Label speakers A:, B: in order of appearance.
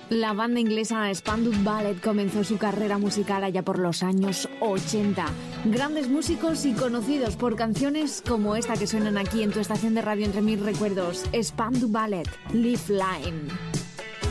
A: La banda inglesa Spandau Ballet comenzó su carrera musical allá por los años 80. Grandes músicos y conocidos por canciones como esta que suenan aquí en tu estación de radio Entre Mis Recuerdos. Spandau Ballet, Lifeline.